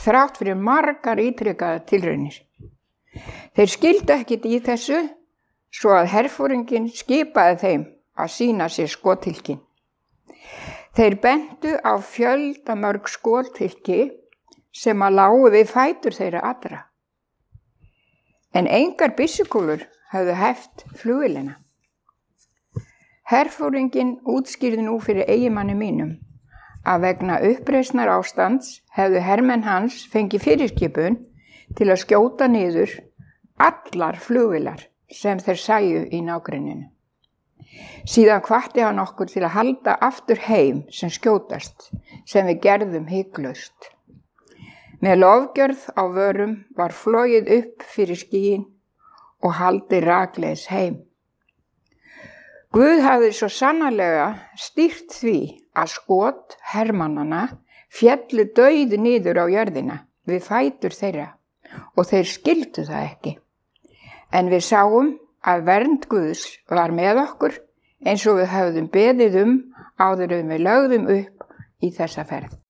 þrátt fyrir margar ítrekaðar tilraunir. Þeir skildu ekkert í þessu, svo að herforinginn skipaði þeim að sýna sér skothylkin. Þeir bentu á fjöldamörg skothylki sem að lágu við fætur þeirra allra. En engar byssukúlur höfðu heft flugvélina. Herforinginn útskýrði nú fyrir eiginmanni mínum að vegna uppreisnar ástands hefðu hermenn hans fengið fyrirskipun til að skjóta niður allar flugvélar sem þeir sæju í nágrenninu. Síðan hvatti hann okkur til að halda aftur heim sem skjótast, sem við gerðum hiklaust. Með lofgjörð á vörum var flogið upp fyrir skýin og haldið rakleiðis heim. Guð hafði svo sannarlega stýrt því að skot hermannanna féllu dauð niður á jörðina við fætur þeirra og þeir skildu það ekki. En við sáum að vernd Guðs var með okkur eins og við höfðum beðið áður en við lögðum upp í þessa ferð.